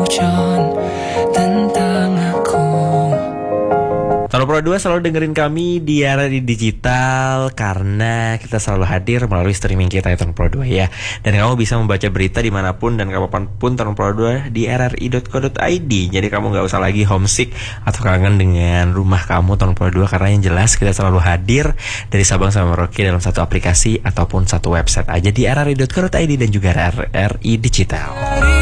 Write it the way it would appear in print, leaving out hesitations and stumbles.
seujon tentang aku. Tahun Pro 2 selalu dengerin kami di RRI Digital karena kita selalu hadir melalui streaming kita Tahun Pro 2 ya. Dan kamu bisa membaca berita dimanapun dan kapanpun Tahun Pro 2 di rri.co.id. Jadi kamu gak usah lagi homesick atau kangen dengan rumah kamu Tahun Pro 2, karena yang jelas kita selalu hadir dari Sabang sampai Merauke dalam satu aplikasi ataupun satu website aja di rri.co.id dan juga RRI Digital.